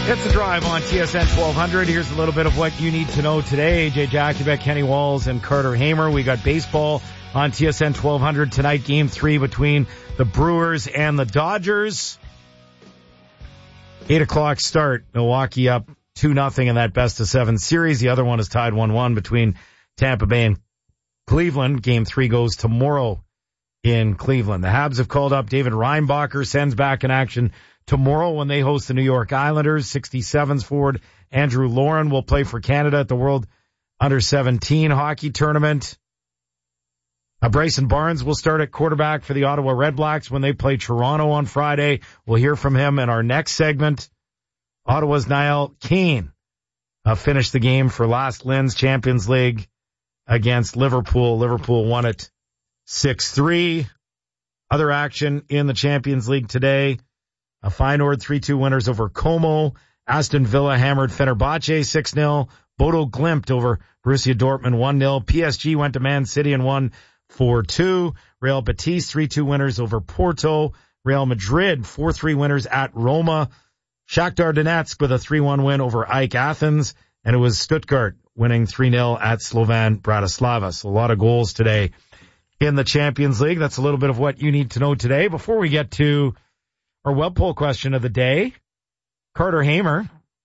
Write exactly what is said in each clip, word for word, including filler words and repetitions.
It's The Drive on T S N twelve hundred. Here's a little bit of what you need to know today. A J Jakubek, Kenny Walls, and Carter Hamer. We got baseball on T S N twelve hundred tonight. Game three between the Brewers and the Dodgers. Eight o'clock start. Milwaukee up two nothing in that best of seven series. The other one is tied one one between Tampa Bay and Cleveland. Game three goes tomorrow in Cleveland. The Habs have called up David Reinbacher, sends back in action tomorrow when they host the New York Islanders. sixty-sevens forward Andrew Lauren will play for Canada at the World Under seventeen Hockey Tournament. Uh, Bryson Barnes will start at quarterback for the Ottawa Redblacks when they play Toronto on Friday. We'll hear from him in our next segment. Ottawa's Niall Kane uh, finished the game for Last Lynn's Champions League against Liverpool. Liverpool won it six three. Other action in the Champions League today. A Feyenoord three two winners over Como. Aston Villa hammered Fenerbahce six nil. Bodo Glimt over Borussia Dortmund one nil. P S G went to Man City and won four two. Real Betis three two winners over Porto. Real Madrid four three winners at Roma. Shakhtar Donetsk with a three one win over A E K Athens. And it was Stuttgart winning three nil at Slovan Bratislava. So a lot of goals today in the Champions League. That's a little bit of what you need to know today. Before we get to our web poll question of the day, Carter Hamer.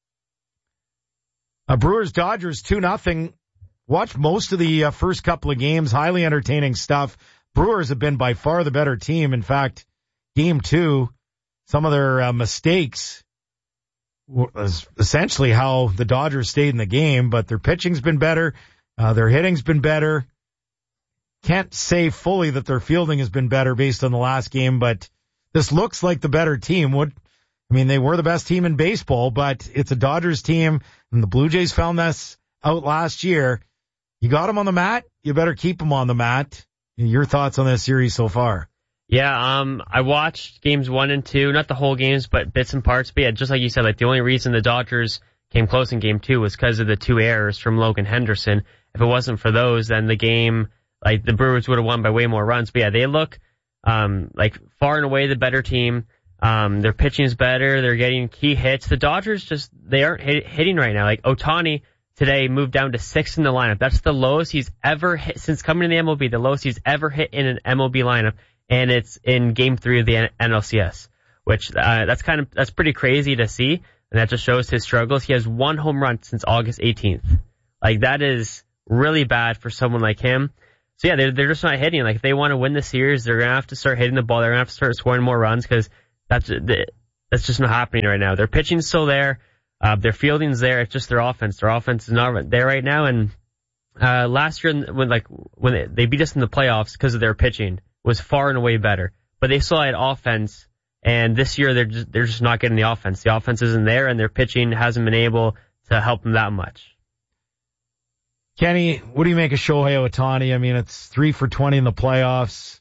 Uh, Brewers Dodgers two nothing. Watched most of the uh, first couple of games. Highly entertaining stuff. Brewers have been by far the better team. In fact, game two, some of their uh, mistakes was essentially how the Dodgers stayed in the game, but their pitching's been better. Uh, their hitting's been better. Can't say fully that their fielding has been better based on the last game, but this looks like the better team. Would I mean, they were the best team in baseball, but it's a Dodgers team, and the Blue Jays found this out last year. You got them on the mat, you better keep them on the mat. Your thoughts on this series so far? Yeah, um, I watched games one and two, not the whole games, but bits and parts. But yeah, just like you said, like the only reason the Dodgers came close in game two was because of the two errors from Logan Henderson. If it wasn't for those, then the game, like the Brewers would have won by way more runs. But yeah, they look Um, like far and away the better team. Um, their pitching is better. They're getting key hits. The Dodgers just, they aren't hit, hitting right now. Like Ohtani today moved down to sixth in the lineup. That's the lowest he's ever hit since coming to the M L B, the lowest he's ever hit in an M L B lineup. And it's in game three of the N L C S, which, uh, that's kind of, that's pretty crazy to see. And that just shows his struggles. He has one home run since August eighteenth. Like that is really bad for someone like him. So yeah, they're, they're just not hitting. Like if they want to win the series, they're going to have to start hitting the ball. They're going to have to start scoring more runs because that's, that's just not happening right now. Their pitching's still there. Uh, their fielding's there. It's just their offense. Their offense is not there right now. And, uh, last year when like, when they, they beat us in the playoffs because of their pitching was far and away better, but they still had offense. And this year they're just, they're just not getting the offense. The offense isn't there and their pitching hasn't been able to help them that much. Kenny, what do you make of Shohei Ohtani? I mean, it's three for twenty in the playoffs.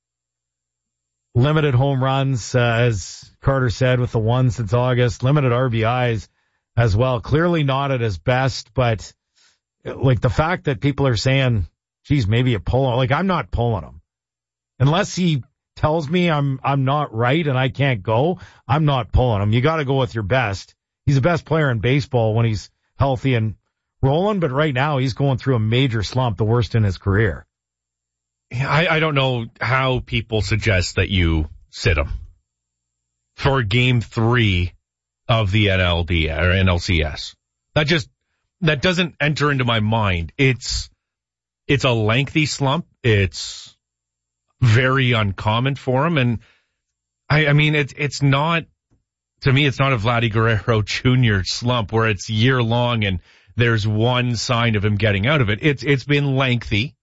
Limited home runs, uh, as Carter said, with the one since August. Limited R B Is as well. Clearly not at his best, but like the fact that people are saying, geez, maybe a pull. Like I'm not pulling him. Unless he tells me I'm, I'm not right and I can't go, I'm not pulling him. You got to go with your best. He's the best player in baseball when he's healthy and rolling, but right now he's going through a major slump, the worst in his career. I, I don't know how people suggest that you sit him for game three of the N L D or N L C S. That just, that doesn't enter into my mind. It's, it's a lengthy slump. It's very uncommon for him. And I, I mean, it's, it's not, to me, it's not a Vladdy Guerrero Junior slump where it's year long and there's one sign of him getting out of it. It's, it's been lengthy,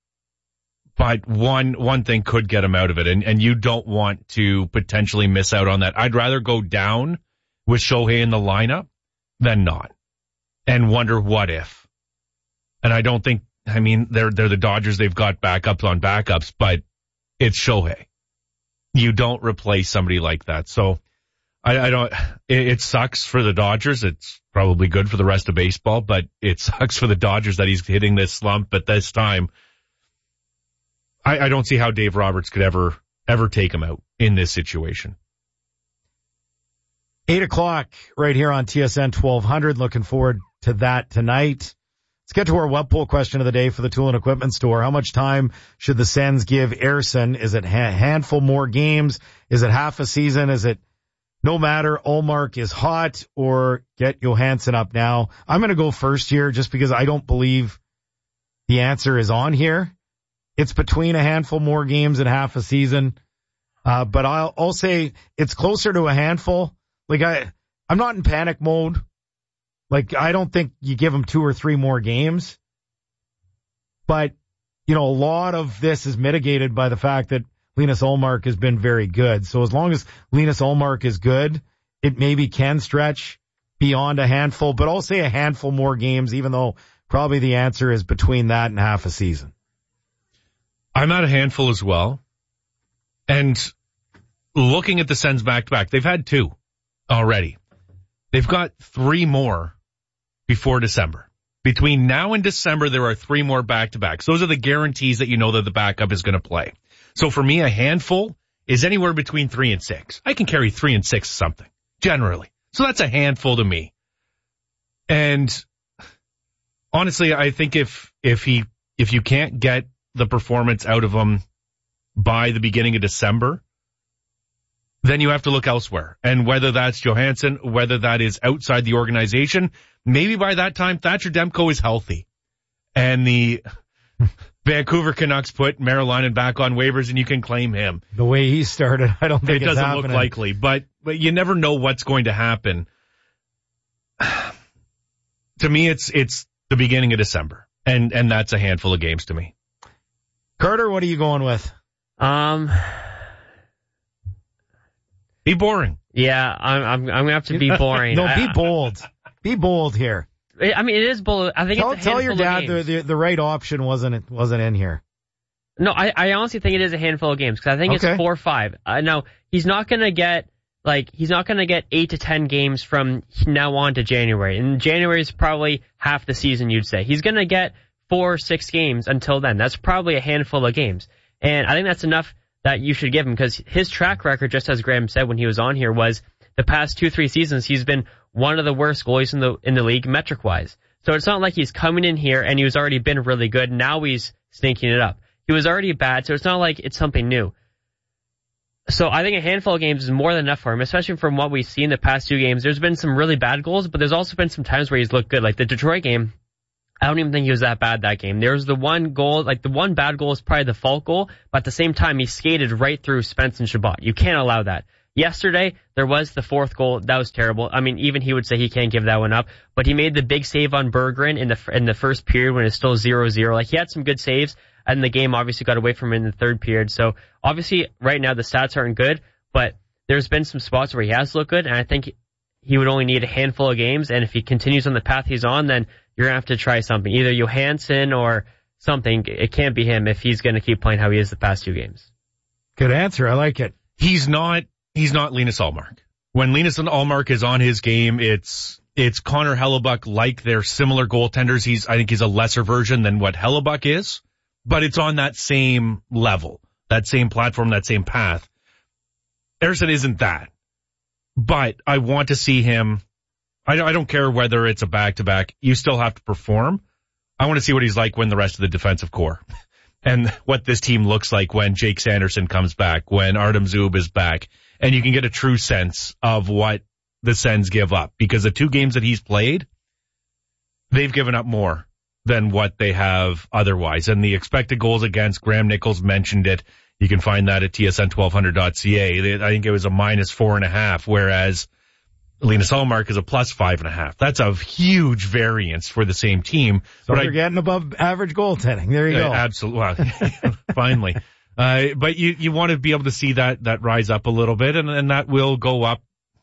but one, one thing could get him out of it. And, and you don't want to potentially miss out on that. I'd rather go down with Shohei in the lineup than not and wonder what if. And I don't think, I mean, they're, they're the Dodgers. They've got backups on backups, but it's Shohei. You don't replace somebody like that. So I, I don't, it, it sucks for the Dodgers. It's probably good for the rest of baseball, but it sucks for the Dodgers that he's hitting this slump at this time. I, I don't see how Dave Roberts could ever, ever take him out in this situation. Eight o'clock right here on T S N twelve hundred. Looking forward to that tonight. Let's get to our web poll question of the day for the Tool and Equipment Store. How much time should the Sens give Ersson? Is it a handful more games? Is it half a season? Is it no matter, Ullmark is hot, or get Johansson up now? I'm going to go first here just because I don't believe the answer is on here. It's between a handful more games and half a season. Uh, but I'll, I'll say it's closer to a handful. Like I, I'm not in panic mode. Like I don't think you give him two or three more games. But, you know, a lot of this is mitigated by the fact that Linus Ullmark has been very good. So as long as Linus Ullmark is good, it maybe can stretch beyond a handful, but I'll say a handful more games, even though probably the answer is between that and half a season. I'm at a handful as well. And looking at the Sens back-to-back, they've had two already. They've got three more before December. Between now and December, there are three more back-to-backs. Those are the guarantees that you know that the backup is going to play. So for me, a handful is anywhere between three and six. I can carry three and six something, generally. So that's a handful to me. And honestly, I think if, if he, if you can't get the performance out of him by the beginning of December, then you have to look elsewhere. And whether that's Johansson, whether that is outside the organization, maybe by that time Thatcher Demko is healthy. And the Vancouver Canucks put Marilainen back on waivers and you can claim him. The way he started, I don't think it it's doesn't happening. look likely, but, but you never know what's going to happen. To me, it's, it's the beginning of December. And, and that's a handful of games to me. Carter, what are you going with? Um, Be boring. yeah, I'm, I'm, I'm gonna have to be boring. No, I- be bold. Be bold here. I mean, it is bold. I think Tell, it's a tell your handful of dad the, games. the the right option wasn't wasn't in here. No, I, I honestly think it is a handful of games because I think Okay. it's four or five. Uh, now, he's not going to get, like, he's not going to get eight to ten games from now on to January. And January is probably half the season, you'd say. He's going to get four or six games until then. That's probably a handful of games. And I think that's enough that you should give him because his track record, just as Graham said when he was on here, was the past two, three seasons, he's been one of the worst goalies in the, in the league metric-wise. So it's not like he's coming in here and he's already been really good. Now he's stinking it up. He was already bad, so it's not like it's something new. So I think a handful of games is more than enough for him, especially from what we've seen the past two games. There's been some really bad goals, but there's also been some times where he's looked good. Like the Detroit game, I don't even think he was that bad that game. There was the one goal, like the one bad goal is probably the fault goal, but at the same time, he skated right through Spence and Shabbat. You can't allow that. Yesterday, there was the fourth goal. That was terrible. I mean, even he would say he can't give that one up, but he made the big save on Berggren in the, in the first period when it's still zero zero. Like he had some good saves. And the game obviously got away from him in the third period. So obviously right now the stats aren't good, but there's been some spots where he has looked good. And I think he would only need a handful of games. And if he continues on the path he's on, then you're going to have to try something, either Johansson or something. It can't be him if he's going to keep playing how he is the past two games. Good answer. I like it. He's not, he's not Linus Ullmark. When Linus Ullmark is on his game, it's, it's Connor Hellebuck like they're similar goaltenders. He's, I think he's a lesser version than what Hellebuck is. But it's on that same level, that same platform, that same path. Ersson isn't that. But I want to see him. I don't, I don't care whether it's a back-to-back. You still have to perform. I want to see what he's like when the rest of the defensive core and what this team looks like when Jake Sanderson comes back, when Artem Zub is back, and you can get a true sense of what the Sens give up. Because the two games that he's played, they've given up more than what they have otherwise. And the expected goals against, Graham Nichols mentioned it. You can find that at T S N twelve hundred dot C A. I think it was a minus four and a half, whereas Linus Ullmark is a plus five and a half. That's a huge variance for the same team. So but you're I, getting above average goaltending. There you uh, go. Absolutely. Well, finally. Uh, but you, you want to be able to see that, that rise up a little bit, and, and that will go up.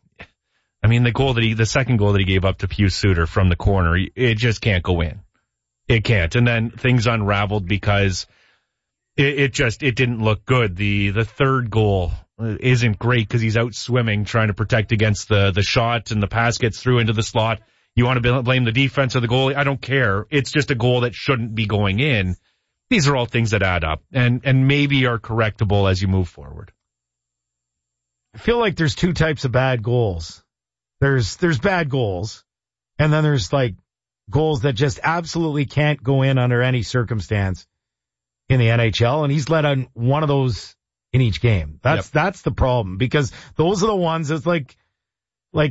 I mean, the goal that he, the second goal that he gave up to Pius Suter from the corner, it just can't go in. It can't. And then things unraveled because it, it just, it didn't look good. The, the third goal isn't great because he's out swimming trying to protect against the, the shot, and the pass gets through into the slot. You want to blame the defense or the goalie? I don't care. It's just a goal that shouldn't be going in. These are all things that add up and, and maybe are correctable as you move forward. I feel like there's two types of bad goals. There's, there's bad goals. And then there's like goals that just absolutely can't go in under any circumstance in the N H L. And he's let in one of those in each game. That's, yep. that's the problem, because those are the ones that's like, like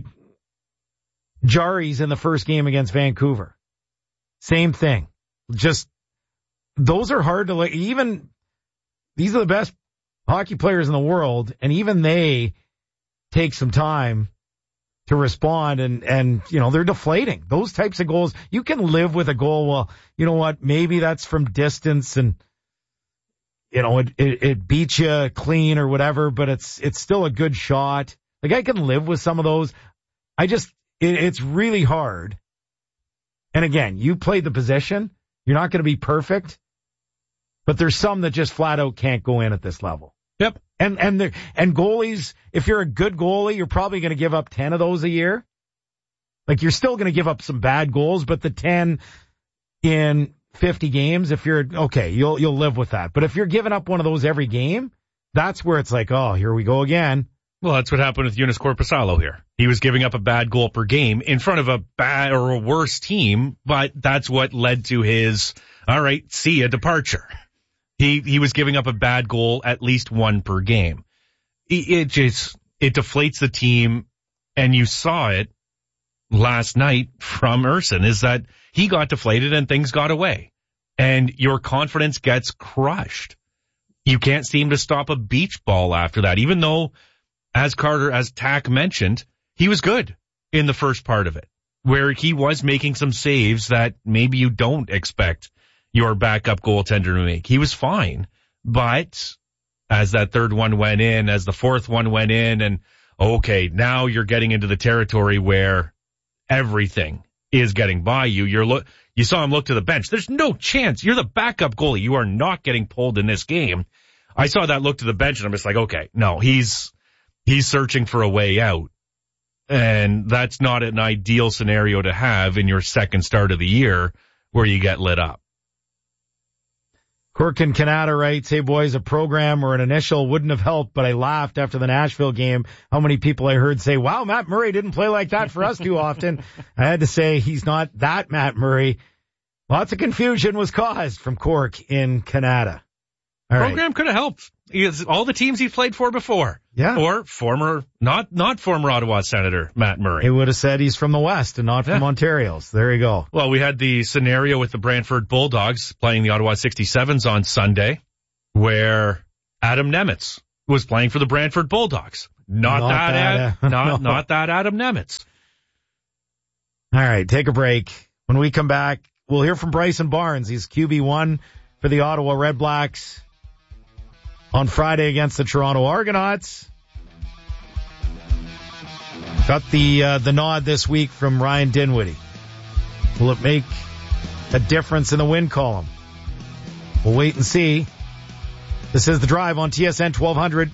Jari's in the first game against Vancouver. Same thing. Just, those are hard to like, even, these are the best hockey players in the world, and even they take some time to respond, and, and, you know, they're deflating. Those types of goals, you can live with a goal. Well, you know what? Maybe that's from distance and, you know, it, it, it beats you clean or whatever, but it's, it's still a good shot. Like, I can live with some of those. I just, it, it's really hard. And again, you played the position. You're not going to be perfect, but there's some that just flat out can't go in at this level. Yep. And, and the, and goalies, if you're a good goalie, you're probably going to give up ten of those a year. Like, you're still going to give up some bad goals, but the ten in fifty games, if you're, okay, you'll, you'll live with that. But if you're giving up one of those every game, that's where it's like, oh, here we go again. Well, that's what happened with Joonas Korpisalo here. He was giving up a bad goal per game in front of a bad or a worse team, but that's what led to his, all right, see ya departure. He, he was giving up a bad goal at least one per game. It, it just, it deflates the team, and you saw it last night from Urson, is that he got deflated and things got away, and your confidence gets crushed. You can't seem to stop a beach ball after that, even though, as Carter, as Tack mentioned, he was good in the first part of it, where he was making some saves that maybe you don't expect your backup goaltender to make. He was fine, but as that third one went in, as the fourth one went in, and okay, now you're getting into the territory where everything is getting by you. You're look, you saw him look to the bench. There's no chance. You're the backup goalie. You are not getting pulled in this game. I saw that look to the bench, and I'm just like, okay, no, he's, he's searching for a way out. And that's not an ideal scenario to have in your second start of the year where you get lit up. Cork and Canada writes, hey boys, a program or an initial wouldn't have helped, but I laughed after the Nashville game. How many people I heard say, wow, Matt Murray didn't play like that for us too often. I had to say he's not that Matt Murray. Lots of confusion was caused from Cork in Canada. All program right. could have helped. Is all the teams he played for before. Yeah. Or former, not, not former Ottawa Senator Matt Murray. He would have said he's from the West and not from yeah. Ontario. So there you go. Well, we had the scenario with the Brantford Bulldogs playing the Ottawa sixty-sevens on Sunday, where Adam Nemitz was playing for the Brantford Bulldogs. Not, not that, that Ad, uh, not, no. not that Adam Nemitz. All right. Take a break. When we come back, we'll hear from Bryson Barnes. He's Q B one for the Ottawa Red Blacks on Friday against the Toronto Argonauts. Got the uh, the nod this week from Ryan Dinwiddie. Will it make a difference in the win column? We'll wait and see. This is The Drive on T S N twelve hundred.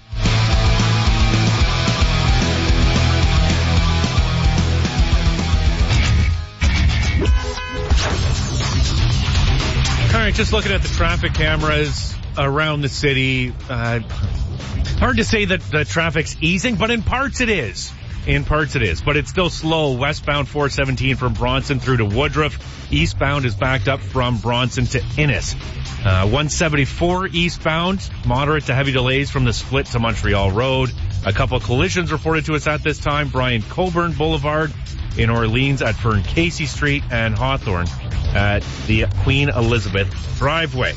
All right, just looking at the traffic cameras around the city. Uh, hard to say that the traffic's easing, but in parts it is. In parts it is, but it's still slow. Westbound four seventeen from Bronson through to Woodruff. Eastbound is backed up from Bronson to Innis. Uh, one seventy-four eastbound, moderate to heavy delays from the split to Montreal Road. A couple of collisions reported to us at this time. Brian Coburn Boulevard in Orleans at Fern Casey Street, and Hawthorne at the Queen Elizabeth driveway.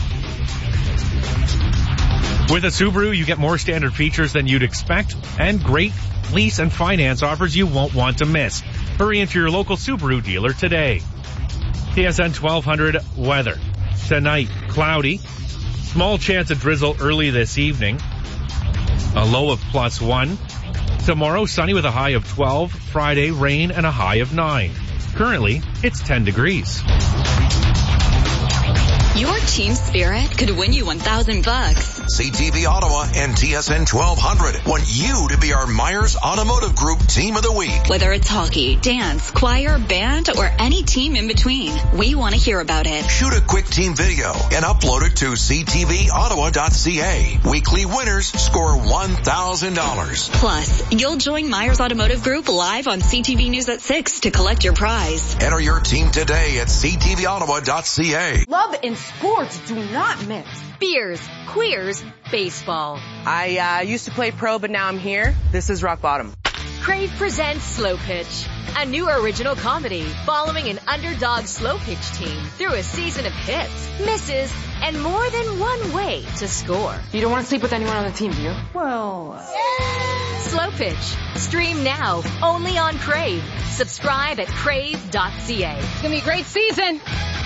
With a Subaru, you get more standard features than you'd expect, and great lease and finance offers you won't want to miss. Hurry into your local Subaru dealer today. T S N twelve hundred weather. Tonight, cloudy. Small chance of drizzle early this evening. A low of plus one. Tomorrow, sunny with a high of twelve. Friday, rain and a high of nine. Currently, it's ten degrees. Your team spirit could win you one thousand bucks. C T V Ottawa and T S N twelve hundred want you to be our Myers Automotive Group Team of the Week. Whether it's hockey, dance, choir, band, or any team in between, we want to hear about it. Shoot a quick team video and upload it to c t v ottawa dot c a. Weekly winners score one thousand dollars. Plus, you'll join Myers Automotive Group live on C T V News at six to collect your prize. Enter your team today at c t v ottawa dot c a. Love and sports do not mix. Beers, queers, baseball. I uh, used to play pro, but now I'm here. This is rock bottom. Crave presents Slow Pitch, a new original comedy following an underdog slow pitch team through a season of hits, misses, and more than one way to score. You don't want to sleep with anyone on the team, do you? Well... Yeah. Slow Pitch. Stream now, only on Crave. Subscribe at crave dot c a. It's going to be a great season.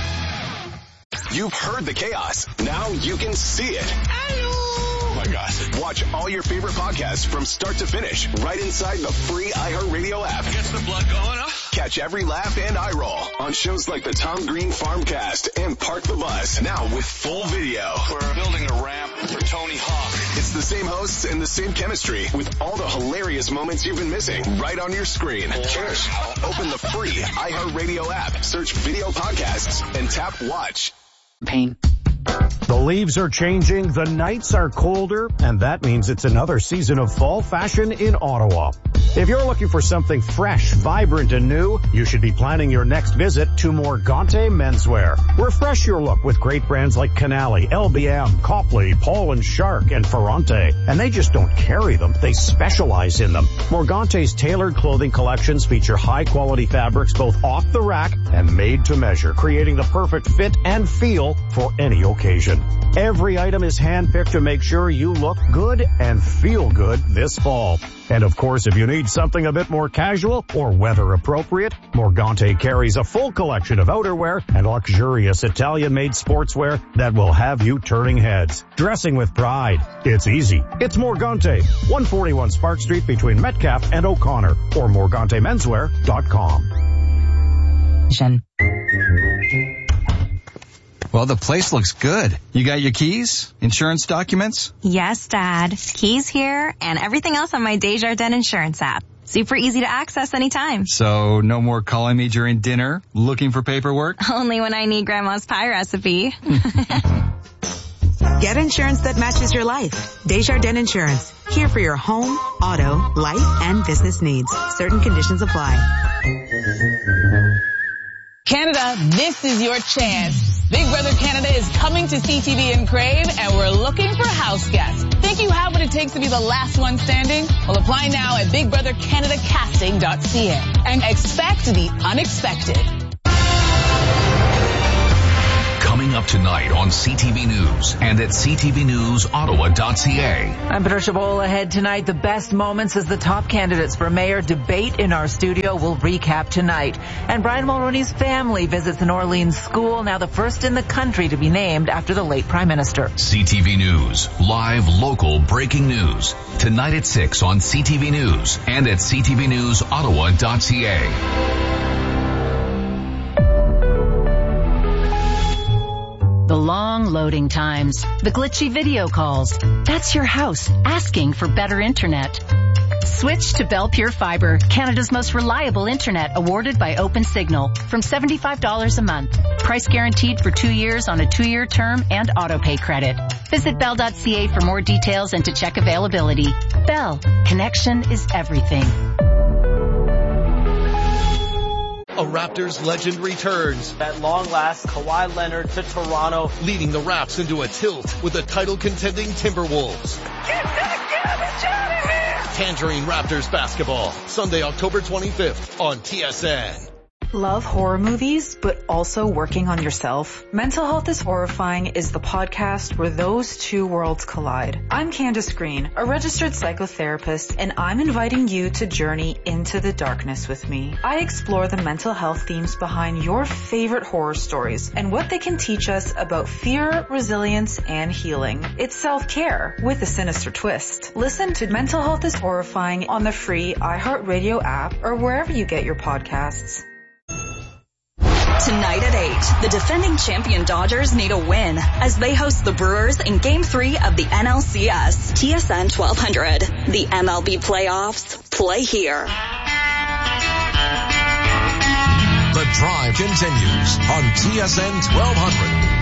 You've heard the chaos. Now you can see it. Oh my gosh. Watch all your favorite podcasts from start to finish right inside the free iHeartRadio app. Gets the blood going, huh? Catch every laugh and eye roll on shows like the Tom Green Farmcast and Park the Bus. Now with full video. We're building a ramp for Tony Hawk. It's the same hosts and the same chemistry with all the hilarious moments you've been missing right on your screen. Cheers. Open the free iHeartRadio app, search video podcasts, and tap watch. Pain. The leaves are changing, the nights are colder, and that means it's another season of fall fashion in Ottawa. If you're looking for something fresh, vibrant, and new, you should be planning your next visit to Morgante Menswear. Refresh your look with great brands like Canali, L B M, Copley, Paul and Shark, and Ferrante. And they just don't carry them, they specialize in them. Morgante's tailored clothing collections feature high-quality fabrics both off the rack and made to measure, creating the perfect fit and feel for any occasion. Every item is handpicked to make sure you look good and feel good this fall. And of course, if you need something a bit more casual or weather appropriate, Morgante carries a full collection of outerwear and luxurious Italian-made sportswear that will have you turning heads. Dressing with pride. It's easy. It's Morgante, one forty-one Spark Street between Metcalfe and O'Connor, or morgante menswear dot com. Well, the place looks good. You got your keys? Insurance documents? Yes, Dad. Keys here and everything else on my Desjardins insurance app. Super easy to access anytime. So no more calling me during dinner, looking for paperwork? Only when I need Grandma's pie recipe. Get insurance that matches your life. Desjardins Insurance. Here for your home, auto, life, and business needs. Certain conditions apply. Canada, this is your chance. Big Brother Canada is coming to C T V and Crave, and we're looking for house guests. Think you have what it takes to be the last one standing? Well, apply now at big brother canada casting dot c a and expect the unexpected. Coming up tonight on C T V News and at c t v news ottawa dot c a. I'm Patricia Bowl. Ahead tonight, the best moments as the top candidates for mayor debate in our studio. We'll recap tonight. And Brian Mulroney's family visits an Orleans school, now the first in the country to be named after the late Prime Minister. C T V News, live local breaking news. Tonight at six on C T V News and at c t v news ottawa dot c a. The long loading times, the glitchy video calls. That's your house asking for better internet. Switch to Bell Pure Fiber, Canada's most reliable internet, awarded by OpenSignal, from seventy-five dollars a month. Price guaranteed for two years on a two-year term and auto-pay credit. Visit bell dot c a for more details and to check availability. Bell, connection is everything. A Raptors legend returns. At long last, Kawhi Leonard to Toronto, leading the Raps into a tilt with the title-contending Timberwolves. Get that garbage out of here! Tangerine Raptors basketball, Sunday, October twenty-fifth on T S N. Love horror movies, but also working on yourself? Mental Health is Horrifying is the podcast where those two worlds collide. I'm Candace Green, a registered psychotherapist, and I'm inviting you to journey into the darkness with me. I explore the mental health themes behind your favorite horror stories and what they can teach us about fear, resilience, and healing. It's self-care with a sinister twist. Listen to Mental Health is Horrifying on the free iHeartRadio app or wherever you get your podcasts. Tonight at eight, the defending champion Dodgers need a win as they host the Brewers in Game three of the N L C S. T S N twelve hundred. The M L B playoffs play here. The Drive continues on T S N twelve hundred.